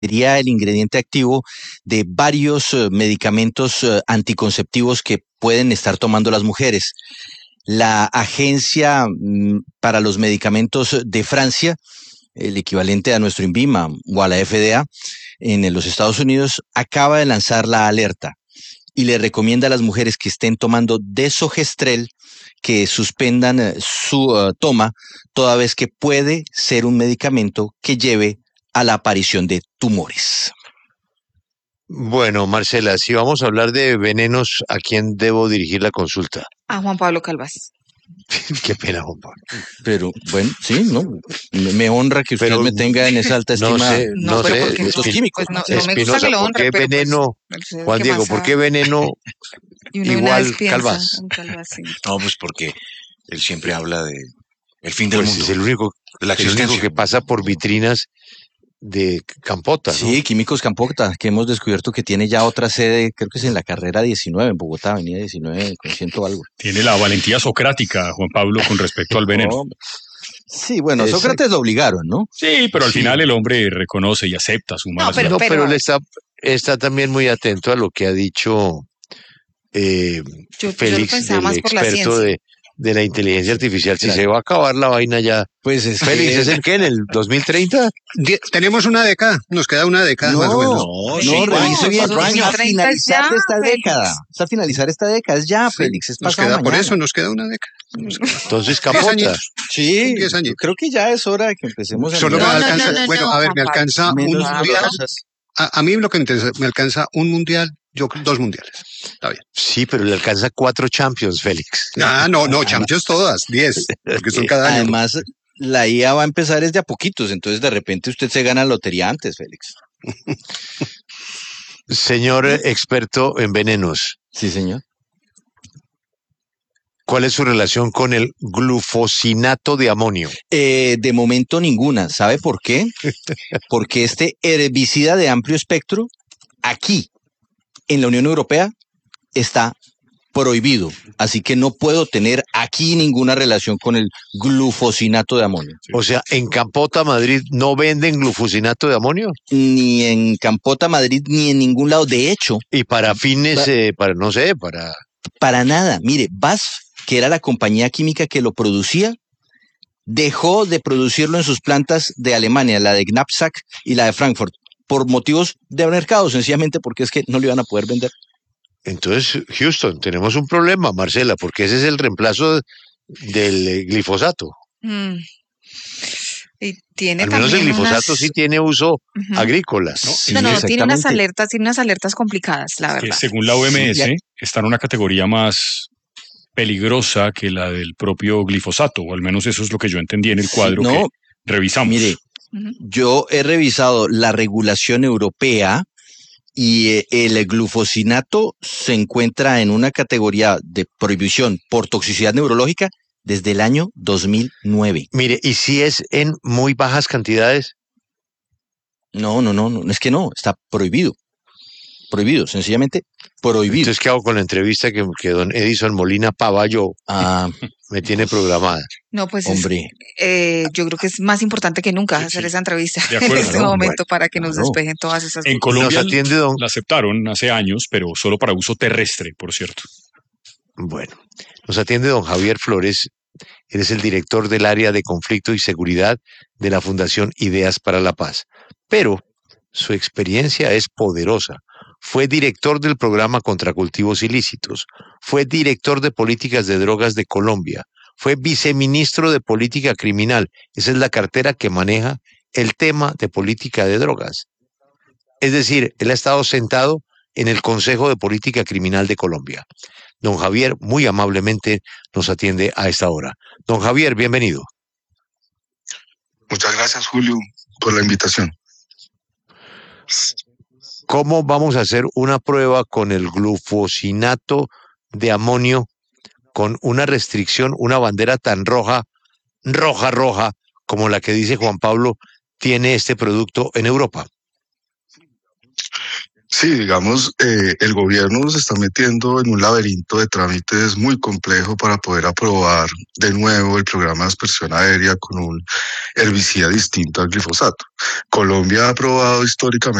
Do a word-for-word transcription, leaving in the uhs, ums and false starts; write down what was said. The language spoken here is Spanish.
sería el ingrediente activo de varios uh, medicamentos uh, anticonceptivos que pueden estar tomando las mujeres. La Agencia mm, para los Medicamentos de Francia, el equivalente a nuestro INVIMA o a la F D A en los Estados Unidos, acaba de lanzar la alerta y le recomienda a las mujeres que estén tomando desogestrel que suspendan uh, su uh, toma, toda vez que puede ser un medicamento que lleve a la aparición de tumores. Bueno, Marcela, si vamos a hablar de venenos, ¿a quién debo dirigir la consulta? A Juan Pablo Calvas. Qué pena, Juan Pablo. Pero bueno, sí, ¿no? Me, me honra que usted Pero me tenga en esa alta estima. No sé, no, No, pero sé. porque estos Espin- químicos. Pues no, no me gusta Espinosa, que lo ¿por honre, qué pero pues, veneno? no sé Juan qué Diego, más ¿por sabe. qué veneno Y uno de una igual vez piensa Calvas? en Calvas, sí. No, pues porque él siempre habla de el fin del Pues mundo, es el único, de la el único existencia. que pasa por vitrinas de Campota, ¿no? Sí, Químicos Campota, que hemos descubierto que tiene ya otra sede, creo que es en la carrera diecinueve, en Bogotá, avenida diecinueve, con ciento algo. Tiene la valentía socrática, Juan Pablo, con respecto al veneno. Oh, sí, bueno, Exacto. Sócrates lo obligaron, ¿no? Sí, pero al Sí. final el hombre reconoce y acepta su mala No, pero- No, suerte. pero él está, está también muy atento a lo que ha dicho eh, Yo, yo lo Félix, pensaba del más por la experto ciencia. de, de la inteligencia artificial. Si Claro. se va a acabar la vaina ya. Pues es Félix, que- ¿es el qué? ¿En el dos mil treinta? Die- tenemos una década, nos queda una década más o menos. No, No, cinco revise años, bien, cuatro vamos años. a finalizar ya, esta Félix. década. Vamos a finalizar esta década, es ya, Sí, Félix, es nos pasado queda, por mañana. eso nos queda una década. Nos queda. Entonces, Diez Campota. añitos. Sí, diez años. yo creo que ya es hora de que empecemos a Solo me No, mirar no, alcanza, no, no, bueno, no, a ver, Juan me Pablo. alcanza un menos mundial. cosas. A, a mí lo que me interesa, me alcanza un mundial, yo dos mundiales. Está bien. Sí, pero le alcanza cuatro Champions, Félix. Ah, no, no, Champions todas, diez, porque son cada año. Además, la I A va a empezar es de a poquitos, entonces de repente usted se gana la lotería antes, Félix. Señor eh, experto en venenos, Sí, señor. ¿cuál es su relación con el glufosinato de amonio? Eh, de momento ninguna. ¿Sabe por qué? Porque este herbicida de amplio espectro, aquí, en la Unión Europea, está prohibido. Así que no puedo tener aquí ninguna relación con el glufosinato de amonio. O sea, en Campota, Madrid, ¿no venden glufosinato de amonio? Ni en Campota, Madrid, ni en ningún lado. De hecho, Y para fines, Va- eh, para, no sé, para... para nada. Mire, B A S F, que era la compañía química que lo producía, dejó de producirlo en sus plantas de Alemania, la de Knapsack y la de Frankfurt, por motivos de mercado, sencillamente porque es que no lo iban a poder vender. Entonces, Houston, tenemos un problema, Marcela, porque ese es el reemplazo del eh, glifosato. Mm. Y tiene Al menos el también glifosato unas- sí tiene uso Ujú. agrícola. ¿no? Sí, No, no, tiene unas exactamente. alertas, tiene unas alertas complicadas, la Que verdad. según la O M S Sí, está en una categoría más peligrosa que la del propio glifosato, o al menos eso es lo que yo entendí en el cuadro No, que revisamos. mire, Ujú. yo he revisado la regulación europea y eh, el glufosinato se encuentra en una categoría de prohibición por toxicidad neurológica desde el año dos mil nueve. Mire, y si es en muy bajas cantidades, No, no, no, no, es que no, está prohibido. Prohibido, sencillamente prohibido. entonces, ¿qué hago con la entrevista que, que don Edison Molina Pavallo Ah, me tiene programada? No, pues es- hombre, eh, yo creo que es más importante que nunca Sí, hacer sí. esa entrevista De en acuerdo, este ¿no? momento para que nos claro. despejen todas esas En dudas. Colombia Nos atiende don... la aceptaron hace años, pero solo para uso terrestre, por cierto. Bueno, nos atiende don Javier Flores. Él es el director del área de conflicto y seguridad de la Fundación Ideas para la Paz. Pero su experiencia es poderosa. Fue director del programa contra cultivos ilícitos. Fue director de políticas de drogas de Colombia. Fue viceministro de política criminal. Esa es la cartera que maneja el tema de política de drogas. Es decir, él ha estado sentado en el Consejo de Política Criminal de Colombia. Don Javier muy amablemente nos atiende a esta hora. Don Javier, bienvenido. Muchas gracias, Julio, por la invitación. ¿Cómo vamos a hacer una prueba con el glufosinato de amonio con una restricción, una bandera tan roja, roja, roja, como la que dice Juan Pablo tiene este producto en Europa? Sí, Sí, digamos, eh, el gobierno se está metiendo en un laberinto de trámites muy complejo para poder aprobar de nuevo el programa de aspersión aérea con un herbicida distinto al glifosato. Colombia ha aprobado históricamente